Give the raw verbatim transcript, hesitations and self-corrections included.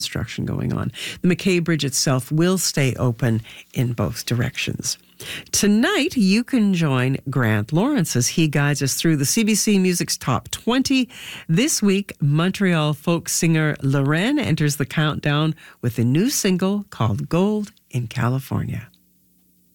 construction going on. The McKay Bridge itself will stay open in both directions. Tonight, you can join Grant Lawrence as he guides us through the C B C Music's Top twenty. This week, Montreal folk singer Lorraine enters the countdown with a new single called Gold in California.